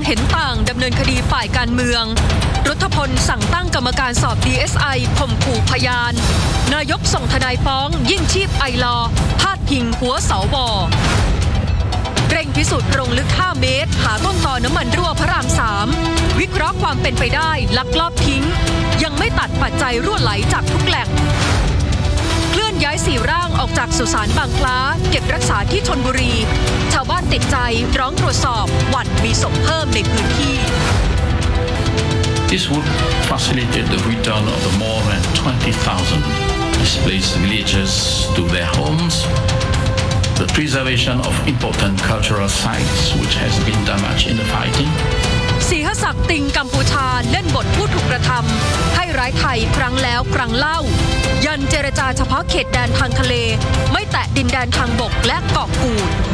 เห็นต่างดำเนินคดีฝ่ายการเมืองรัฐพลสั่งตั้งกรรมการสอบ DSI ข่มขู่พยานนายกส่งทนายฟ้องยิ่งชีพไอลอพาดพิงหัวสวเร่งพิสูจน์โพรงลึก 5 เมตรหาต้นตอน้ำมันรั่วพระราม 3 วิเคราะห์ความเป็นไปได้ลักลอบทิ้งยังไม่ตัดปัจจัยรั่วไหลจากทุกแหล่งเคลื่อนย้าย4 ร่างออกจากสุสานบางคล้าเก็บรักษาที่ชลบุรีชาวบ้านติดใจร้องตรวจสอบหวั่นมีศพเพิ่มในพื้นที่ This would facilitate the return of the more than 20,000 displaced villagers to their homes, the preservation of important cultural sites which has been damaged in the fighting. ศรีหศักดิ์ติงกัมพูชาเล่นบทผู้ถูกกระทำให้ร้ายไทยครั้งแล้วครั้งเล่ายันเจรจาเฉพาะเขตแดนทางทะเลไม่แตะดินแดนทางบกและเกาะกูด